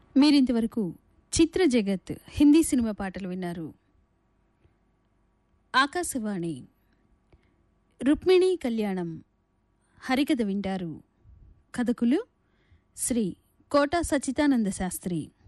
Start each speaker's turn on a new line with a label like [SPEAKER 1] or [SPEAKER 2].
[SPEAKER 1] మీరింతవరకు చిత్ర జగత్ హిందీ సినిమా పాటలు విన్నారు. ఆకాశవాణి రుక్మిణీ కళ్యాణం హరికథ వింటారు. కథకులు శ్రీ కోట సచ్చిదానంద శాస్త్రి.